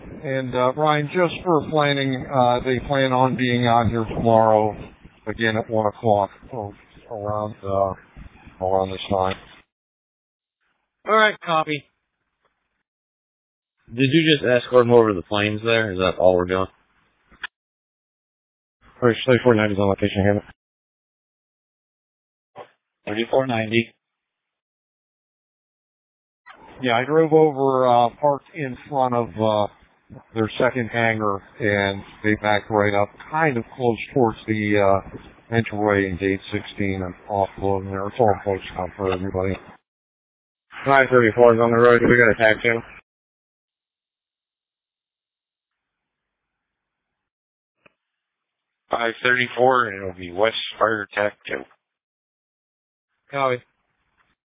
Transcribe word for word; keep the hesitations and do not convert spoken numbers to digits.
And, uh, Ryan, just for planning, uh, they plan on being out here tomorrow, again at one o'clock, or around, uh, around this time. All right, copy. Did you just escort him over to the planes there? Is that all we're doing? Alright, thirty-four ninety is on location, Hammond. thirty-four ninety. Yeah, I drove over, uh, parked in front of, uh, their second hangar, and they backed right up, kind of close towards the, uh, entryway in gate sixteen and offloading there. It's all close now for everybody. nine thirty-four is on the road. We got a tag channel. five thirty-four, and it'll be West Fire Tech two. Copy.